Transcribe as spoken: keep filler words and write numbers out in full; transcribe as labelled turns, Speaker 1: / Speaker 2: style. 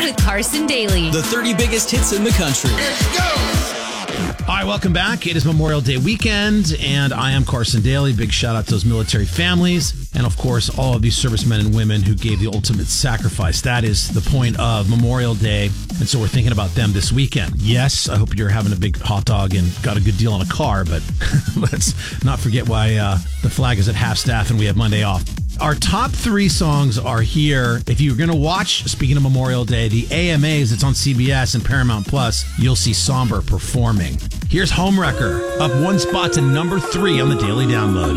Speaker 1: with Carson Daly.
Speaker 2: The thirty biggest hits in the country.
Speaker 3: Let's go!
Speaker 4: All right, welcome back. It is Memorial Day weekend, and I am Carson Daly. Big shout out to those military families, and of course, all of these servicemen and women who gave the ultimate sacrifice. That is the point of Memorial Day, and so we're thinking about them this weekend. Yes, I hope you're having a big hot dog and got a good deal on a car, but let's not forget why uh, the flag is at half staff and we have Monday off. Our top three songs are here. If you're going to watch, speaking of Memorial Day, the A M As, it's on C B S and Paramount Plus, you'll see Somber performing. Here's Homewrecker, up one spot to number three on the Daily Download.